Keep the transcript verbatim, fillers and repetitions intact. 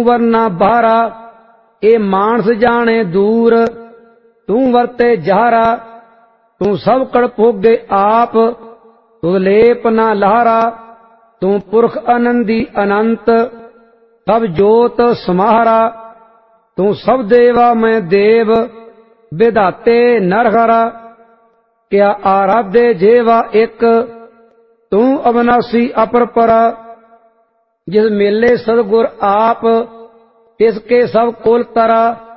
वरना बहारा, ए मानस जाने दूर, तू वरते जहारा। तू सब कड़ भोगे आप, तू लेप ना लहारा। तू पुरख आनंदी अनंत, सब जोत समाहरा। तू सब देवा मैं देव, विधाते नरहरा। क्या आराधे जेवा एक, तू अविनाशी अपरपरा। जिस मेले सदगुर आप, तिसके सब कुल तरा।